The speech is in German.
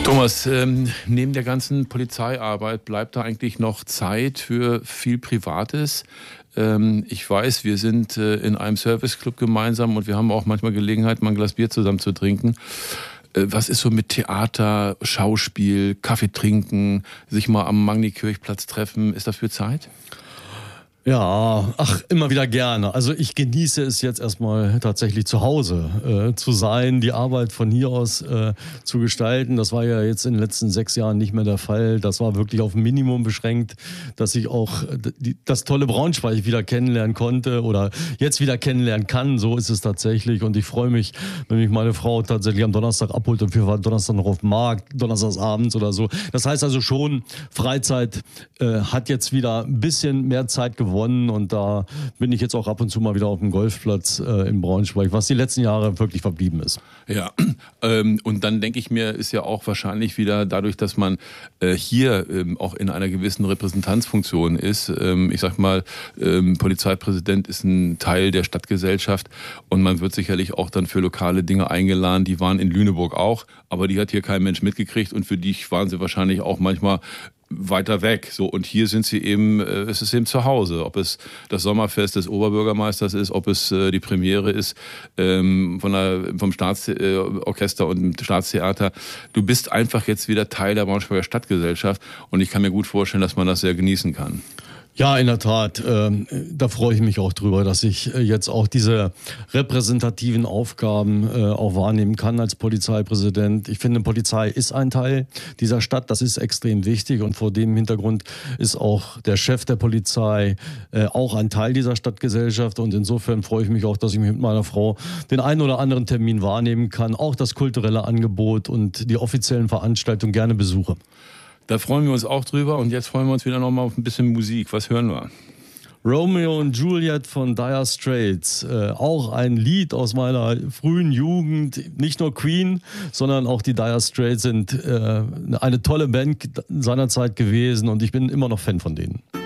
Thomas, neben der ganzen Polizeiarbeit bleibt da eigentlich noch Zeit für viel Privates? Ich weiß, wir sind in einem Serviceclub gemeinsam und wir haben auch manchmal Gelegenheit, mal ein Glas Bier zusammen zu trinken. Was ist so mit Theater, Schauspiel, Kaffee trinken, sich mal am Magny-Kirchplatz treffen? Ist dafür Zeit? Ja, immer wieder gerne. Also ich genieße es jetzt erstmal tatsächlich zu Hause zu sein, die Arbeit von hier aus zu gestalten. Das war ja jetzt in den letzten 6 Jahren nicht mehr der Fall. Das war wirklich auf ein Minimum beschränkt, dass ich auch das tolle Braunschweig wieder kennenlernen konnte oder jetzt wieder kennenlernen kann. So ist es tatsächlich und ich freue mich, wenn mich meine Frau tatsächlich am Donnerstag abholt und wir fahren Donnerstag noch auf den Markt, donnerstags abends oder so. Das heißt also schon, Freizeit hat jetzt wieder ein bisschen mehr Zeit gewonnen und da bin ich jetzt auch ab und zu mal wieder auf dem Golfplatz in Braunschweig, was die letzten Jahre wirklich verblieben ist. Ja, und dann denke ich mir, ist ja auch wahrscheinlich wieder dadurch, dass man hier auch in einer gewissen Repräsentanzfunktion ist. Ich sag mal, Polizeipräsident ist ein Teil der Stadtgesellschaft und man wird sicherlich auch dann für lokale Dinge eingeladen. Die waren in Lüneburg auch, aber die hat hier kein Mensch mitgekriegt und für die waren sie wahrscheinlich auch manchmal weiter weg. So, und hier sind sie eben, es ist eben zu Hause. Ob es das Sommerfest des Oberbürgermeisters ist, ob es die Premiere ist vom Staatsorchester und dem Staatstheater. Du bist einfach jetzt wieder Teil der Braunschweiger Stadtgesellschaft und ich kann mir gut vorstellen, dass man das sehr genießen kann. Ja, in der Tat. Da freue ich mich auch drüber, dass ich jetzt auch diese repräsentativen Aufgaben auch wahrnehmen kann als Polizeipräsident. Ich finde, Polizei ist ein Teil dieser Stadt. Das ist extrem wichtig. Und vor dem Hintergrund ist auch der Chef der Polizei auch ein Teil dieser Stadtgesellschaft. Und insofern freue ich mich auch, dass ich mit meiner Frau den einen oder anderen Termin wahrnehmen kann. Auch das kulturelle Angebot und die offiziellen Veranstaltungen gerne besuche. Da freuen wir uns auch drüber und jetzt freuen wir uns wieder nochmal auf ein bisschen Musik. Was hören wir? Romeo und Juliet von Dire Straits, auch ein Lied aus meiner frühen Jugend. Nicht nur Queen, sondern auch die Dire Straits sind eine tolle Band seinerzeit gewesen und ich bin immer noch Fan von denen.